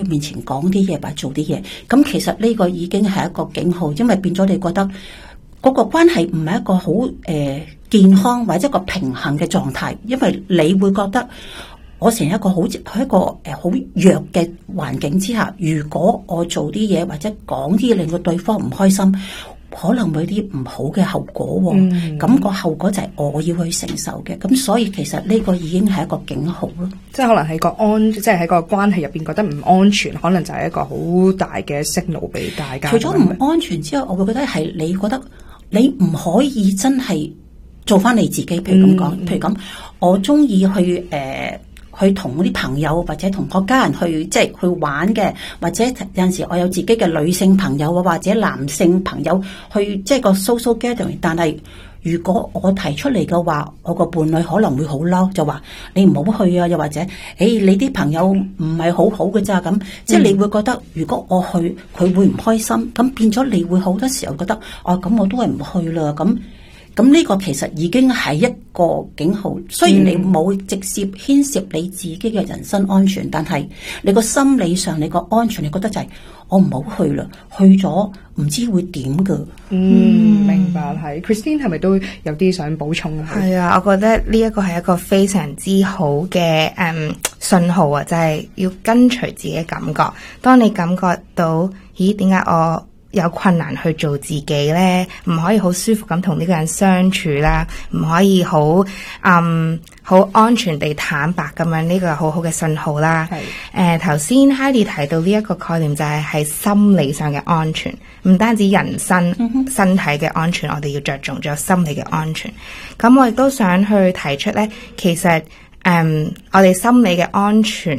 面前講啲嘢或者做啲嘢，咁其實呢個已經係一個警號，因為變咗你覺得嗰個關係唔係一個好健康或者一個平衡嘅狀態，因為你會覺得我成一個好弱嘅環境之下，如果我做啲嘢或者講啲嘢令到對方唔開心，可能會有啲唔好嘅後果，咁個後果就係我要去承受嘅，咁所以其實呢個已經係一個警號咯。 即係可能喺即係喺個關係入邊覺得唔安全，可能就係一個好大嘅 signal 俾大家。 除咗唔安全之外，我會覺得係你覺得你唔可以真係做翻你自己，譬如咁講，譬如咁，我中意去同嗰啲朋友或者同個家人去即係去玩嘅，或者有陣時我有自己嘅女性朋友啊，或者男性朋友去即係個 social gathering。但係如果我提出嚟嘅話，我個伴侶可能會好嬲，就話你唔好去啊，又或者你啲朋友唔係好好嘅咋，咁即係你會覺得如果我去佢會唔開心，咁變咗你會好多時候覺得咁我都係唔去啦，咁呢個其實已經係一個警號，雖然你冇直接牽涉你自己嘅人身安全，但係你個心理上你個安全，你覺得就係我唔好去啦，去咗唔知會點㗎。 明白。係 Christine 係咪都有啲想補充啊？ 係啊，我覺得呢一個係一個非常之好嘅信號啊，就係要跟隨自己嘅感覺。當你感覺到點解我有困難去做自己咧，唔可以好舒服咁同呢個人相處啦，唔可以好安全地坦白咁樣，呢個係好好嘅信號啦。頭先 Heidi 提到呢一個概念就係心理上嘅安全，唔單止人身身體嘅安全，我哋要着重，仲有心理嘅安全。咁我亦都想去提出咧，其實我哋心理嘅安全，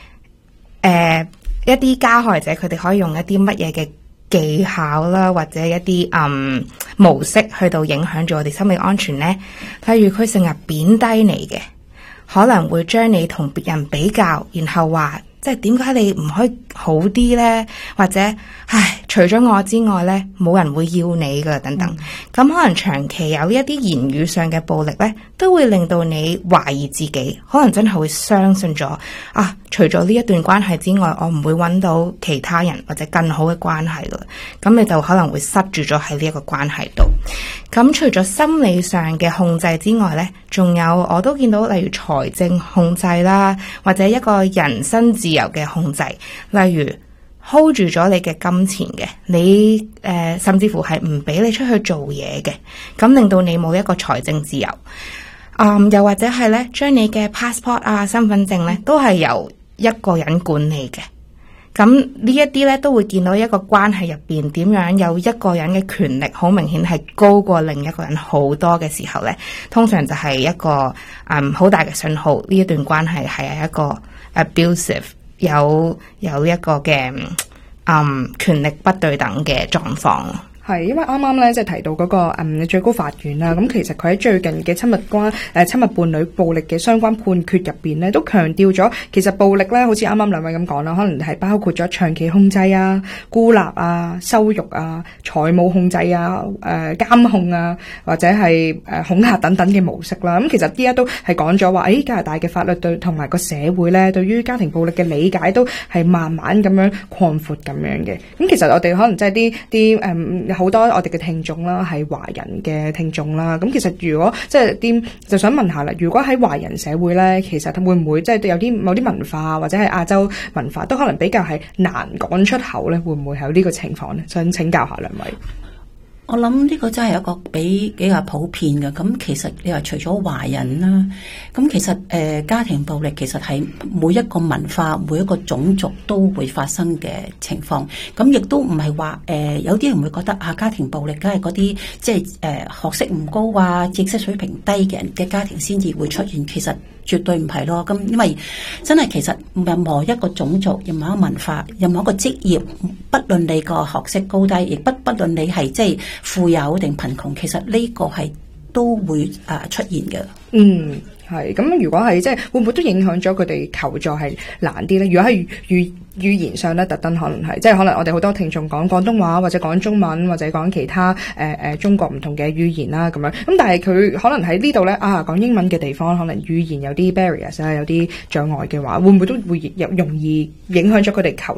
一啲加害者佢哋可以用一啲乜嘢嘅技巧啦，或者一啲模式去到影響住我哋心理安全呢。例如佢成日貶低你嘅，可能會將你同別人比較，然後話即係點解你唔可以好啲呢？或者除咗我之外呢，冇人會要你㗎等等。咁可能長期有呢一啲言語上嘅暴力呢，都會令到你懷疑自己，可能真係會相信咗除咗呢一段關係之外，我唔會揾到其他人或者更好嘅關係㗎。咁你就可能會塞住咗喺呢一個關係度。咁除咗心理上嘅控制之外呢，仲有我都見到例如財政控制啦，或者一個人身自由嘅控制，例如 hold 住咗你嘅金錢嘅，你甚至乎係唔俾你出去做嘢嘅，咁令到你冇一個財政自由。又或者係咧，將你嘅 passport 身份證咧，都係由一個人管理嘅。咁呢一啲咧，都會見到一個關係入邊點樣有一個人嘅權力好明顯係高過另一個人好多嘅時候咧，通常就係一個好大嘅信號，呢一段關係係一個 abusive， 有一個嘅權力不對等嘅狀況。 係，因為啱啱咧即係提到嗰個最高法院啦，咁其實佢喺最近嘅親密伴侶暴力嘅相關判決入邊咧，都強調咗其實暴力咧，好似啱啱兩位咁講啦，可能係包括咗長期控制啊、孤立啊、羞辱啊、財務控制啊、監控啊，或者係恐嚇等等嘅模式啦。咁其實依家都係講咗話，加拿大嘅法律對同埋個社會咧，對於家庭暴力嘅理解都係慢慢咁樣擴闊咁樣嘅。咁其實我哋可能即係啲好多我哋嘅聽眾啦，係華人嘅聽眾啦。咁其實如果即係就想問下啦，如果喺華人社會咧，其實會唔會即係有某啲文化或者係亞洲文化都可能比較係難講出口咧？會唔會有呢個情況咧？想請教下兩位。 我諗呢個真係一個比較普遍嘅。咁其實你話除咗華人啦，咁其實家庭暴力其實係每一個文化、每一個種族都會發生嘅情況。咁亦都唔係話有啲人會覺得家庭暴力梗係嗰啲即係學識唔高啊、知識水平低嘅人嘅家庭先至會出現。其實絕對唔係咯。咁因為真係其實任何一個種族、任何一個文化、任何一個職業，不論你個學識高低，亦不論你係即係富有定貧窮，其實呢個係都會出現嘅。 係咁，如果係即係會唔會都影響咗佢哋求助係難啲咧？如果係語言上咧，特登可能係即係可能我哋好多聽眾講廣東話或者講中文或者講其他中國唔同嘅語言啦咁樣。咁但係佢可能喺呢度咧講英文嘅地方，可能語言有啲 barriers 有啲障礙嘅話，會唔會都會容易影響咗佢哋求